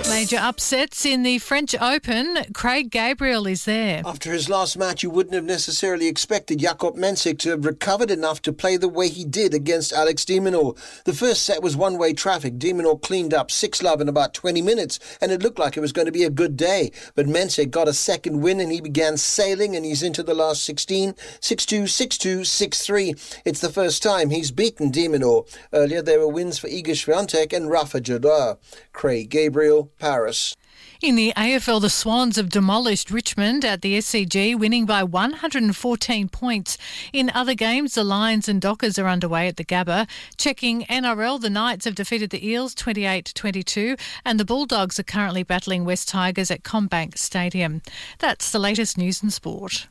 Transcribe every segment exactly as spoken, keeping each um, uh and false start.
Major upsets in the French Open. Craig Gabriel is there. After his last match, you wouldn't have necessarily expected Jakob Mensik to have recovered enough to play the way he did against Alex de Minaur. The first set was one-way traffic. De Minaur cleaned up six love in about twenty minutes, and it looked like it was going to be a good day. But Mensik got a second win, and he began sailing, and he's into the last sixteen. six two, six two, six three. It's the first time he's beaten de Minaur. Earlier, there were wins for Iga Swiatek and Rafa Nadal. Craig Gabriel, Paris. In the A F L, the Swans have demolished Richmond at the S C G, winning by one hundred fourteen points. In other games, the Lions and Dockers are underway at the Gabba. Checking N R L, the Knights have defeated the Eels twenty-eight to twenty-two, and the Bulldogs are currently battling West Tigers at CommBank Stadium. That's the latest news and sport.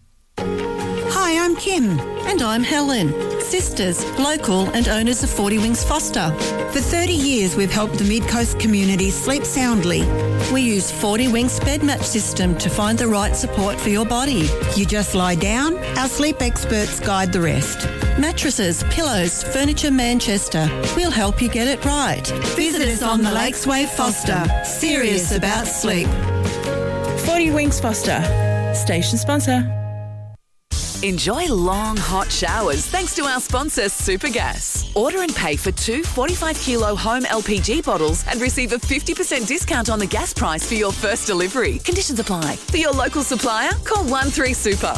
Hi, I'm Kim. And I'm Helen. Sisters, local and owners of Forty Wings Foster. For thirty years, we've helped the Mid-Coast community sleep soundly. We use Forty Wings bed match system to find the right support for your body. You just lie down, our sleep experts guide the rest. Mattresses, pillows, furniture Manchester. We'll help you get it right. Visit us on the Lakes Wave Foster. Serious about sleep. Forty Wings Foster. Station sponsor. Enjoy long, hot showers thanks to our sponsor, Supergas. Order and pay for two forty-five kilo home L P G bottles and receive a fifty percent discount on the gas price for your first delivery. Conditions apply. For your local supplier, call one three super.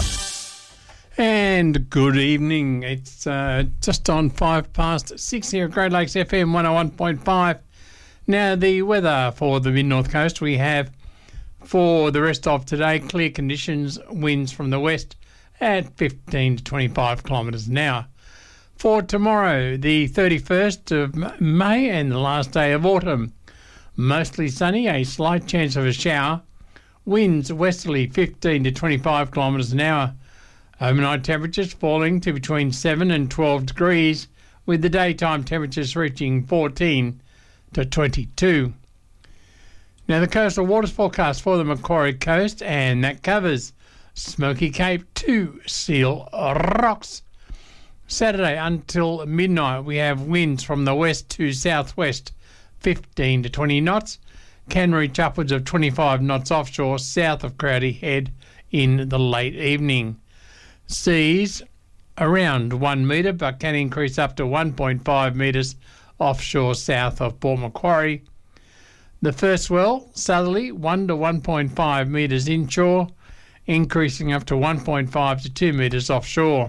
And good evening. It's uh, just on five past six here at Great Lakes F M one oh one point five. Now, the weather for the mid-north coast, we have for the rest of today, clear conditions, winds from the west at fifteen to twenty-five kilometres an hour. For tomorrow, the thirty-first of May and the last day of autumn, mostly sunny, a slight chance of a shower, winds westerly fifteen to twenty-five kilometres an hour. Overnight temperatures falling to between seven and twelve degrees, with the daytime temperatures reaching fourteen to twenty-two. Now, the coastal waters forecast for the Macquarie Coast, and that covers Smoky Cape to Seal Rocks. Saturday until midnight, we have winds from the west to southwest, fifteen to twenty knots. Can reach upwards of twenty-five knots offshore, south of Crowdy Head in the late evening. Seas around one metre, but can increase up to one point five metres offshore, south of Port Macquarie. The first swell, southerly, one to one point five metres inshore, increasing up to one point five to two metres offshore.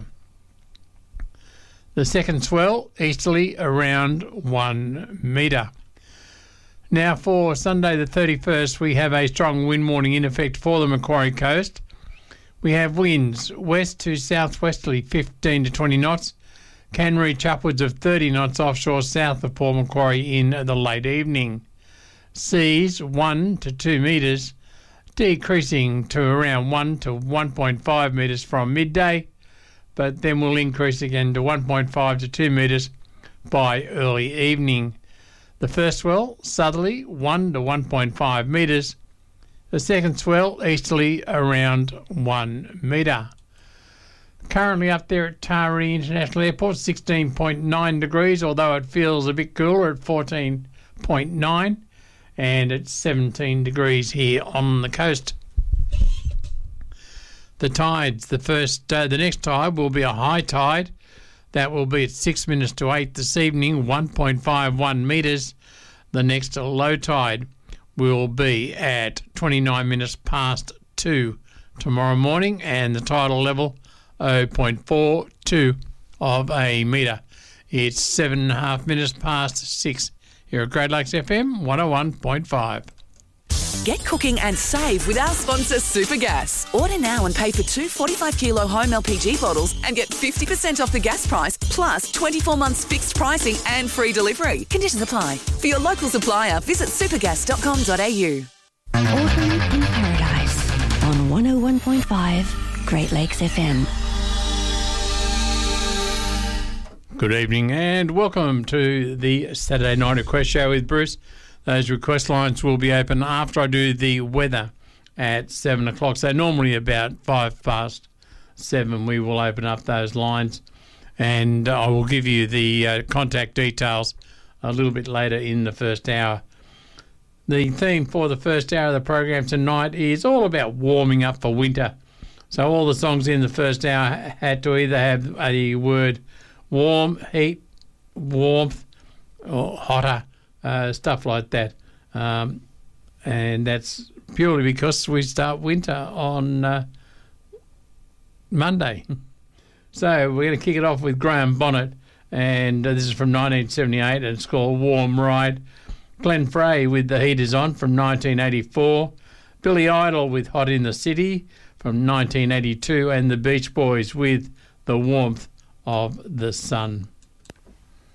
The second swell, easterly, around one metre. Now for Sunday the thirty-first, we have a strong wind warning in effect for the Macquarie Coast. We have winds west to southwesterly, fifteen to twenty knots, can reach upwards of thirty knots offshore, south of Port Macquarie in the late evening. Seas one to two metres, decreasing to around one to one point five metres from midday, but then will increase again to one point five to two metres by early evening. The first swell, southerly, one to one point five metres. The second swell, easterly, around one metre. Currently up there at Taree International Airport, sixteen point nine degrees, although it feels a bit cooler at fourteen point nine. And it's seventeen degrees here on the coast. The tides, the first, uh, the next tide will be a high tide. That will be at six minutes to eight this evening, one point five one metres. The next low tide will be at twenty-nine minutes past two tomorrow morning, and the tidal level zero point four two of a metre. It's seven and a half minutes past six. Here at Great Lakes F M one oh one point five. Get cooking and save with our sponsor, Supergas. Order now and pay for two forty-five kilo home L P G bottles and get fifty percent off the gas price, plus twenty-four months fixed pricing and free delivery. Conditions apply. For your local supplier, visit supergas dot com dot a u. Autumn in Paradise on one oh one point five Great Lakes F M. Good evening and welcome to the Saturday Night Request Show with Bruce. Those request lines will be open after I do the weather at seven o'clock. So normally about five past seven we will open up those lines, and I will give you the uh, contact details a little bit later in the first hour. The theme for the first hour of the program tonight is all about warming up for winter. So all the songs in the first hour had to either have a word warm, heat, warmth, or hotter, uh, stuff like that. Um, and that's purely because we start winter on uh, Monday. So we're going to kick it off with Graham Bonnet, and uh, this is from nineteen seventy-eight, and it's called Warm Ride. Glenn Frey with The Heat Is On from nineteen eighty-four. Billy Idol with Hot in the City from nineteen eighty-two, and the Beach Boys with The Warmth of the Sun.